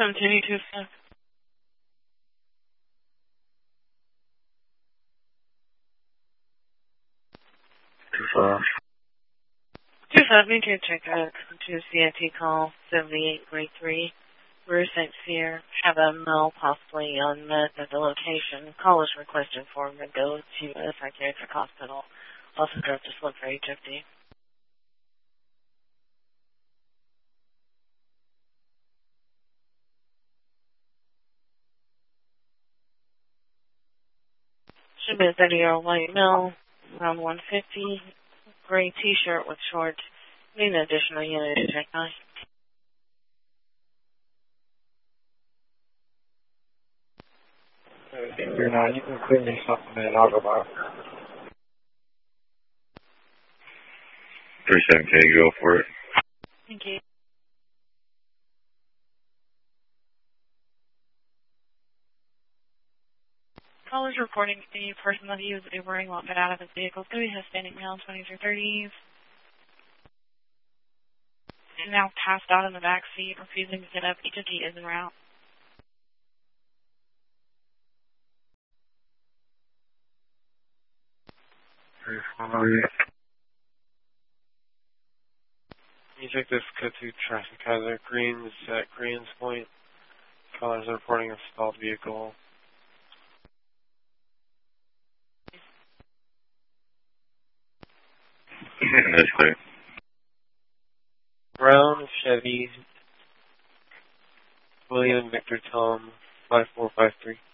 1725. 25, need to check out to CIT call 7833. Bruce St. Cyr, have a male possibly unmet at the location. Call is requested for him to go to a psychiatric hospital. Also drove to slip for HFD. Should be a 30-year-old white male, around 150, gray t-shirt with shorts. Need an additional unit to check on. You're not. You can clean yourself and then I'll go by. 37K, go for it. Thank you. Callers reporting a person that he was Ubering won't get out of his vehicle. He has standing male 2330s. And now passed out in the back seat, refusing to get up. HFD is en route. You take this cut to traffic hazard Greens at Greens Point. Callers are reporting a stalled vehicle. That's clear. Brown Chevy William Victor Tom 5453.